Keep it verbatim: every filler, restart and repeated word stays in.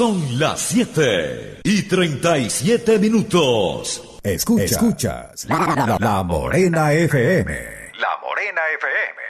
Son las siete y treinta y siete minutos. Escuchas, Escuchas la, la, la Morena F M. La Morena F M.